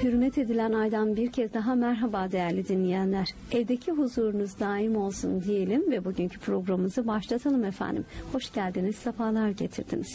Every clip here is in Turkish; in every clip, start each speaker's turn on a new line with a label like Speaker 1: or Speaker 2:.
Speaker 1: Hürmet edilen aydan bir kez daha merhaba değerli dinleyenler. Evdeki huzurunuz daim olsun diyelim ve bugünkü programımızı başlatalım efendim. Hoş geldiniz, sefalar getirdiniz.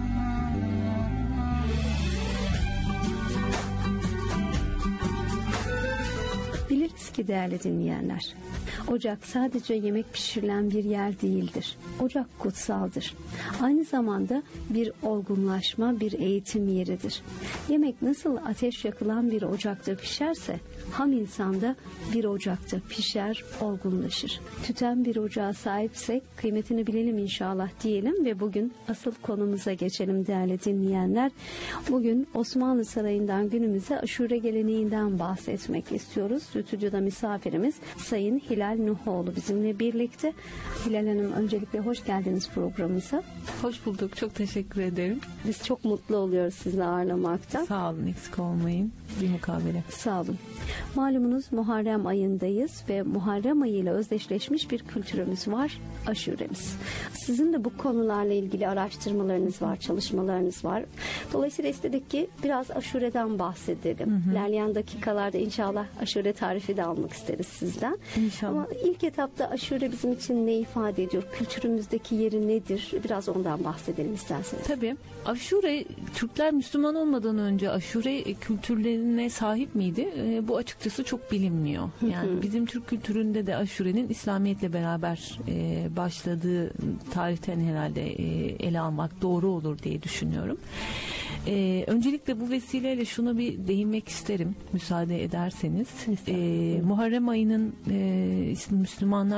Speaker 1: Biliriz ki değerli dinleyenler, ocak sadece yemek pişirilen bir yer değildir. Ocak kutsaldır. Aynı zamanda bir olgunlaşma, bir eğitim yeridir. Yemek nasıl ateş yakılan bir ocakta pişerse, ham insanda bir ocakta pişer, olgunlaşır. Tüten bir ocağa sahipsek kıymetini bilelim inşallah diyelim ve bugün asıl konumuza geçelim değerli dinleyenler. Bugün Osmanlı Sarayı'ndan günümüze aşure geleneğinden bahsetmek istiyoruz. Stüdyoda misafirimiz Sayın Hilal Nuhoğlu bizimle birlikte. Hilal Hanım, öncelikle hoş geldiniz programımıza.
Speaker 2: Hoş bulduk. Çok teşekkür ederim.
Speaker 1: Biz çok mutlu oluyoruz sizi ağırlamaktan.
Speaker 2: Sağ olun, eksik olmayın. Bir mukabele.
Speaker 1: Sağ olun. Malumunuz Muharrem ayındayız ve Muharrem ayı ile özdeşleşmiş bir kültürümüz var, aşuremiz. Sizin de bu konularla ilgili araştırmalarınız var, çalışmalarınız var. Dolayısıyla istedik ki biraz aşureden bahsedelim. İlerleyen dakikalarda inşallah aşure tarifi de almak isteriz sizden.
Speaker 2: İnşallah.
Speaker 1: Ama ilk etapta aşure bizim için ne ifade ediyor? Kültürümüzdeki yeri nedir? Biraz ondan bahsedelim isterseniz.
Speaker 2: Tabii. Aşure, Türkler Müslüman olmadan önce aşure kültürlerine sahip miydi? Bu açıkçası çok bilinmiyor. Yani bizim Türk kültüründe de aşurenin İslamiyet'le beraber başladığı tarihten herhalde ele almak doğru olur diye düşünüyorum. Öncelikle bu vesileyle şuna bir değinmek isterim müsaade ederseniz. Muharrem ayının Müslümanlar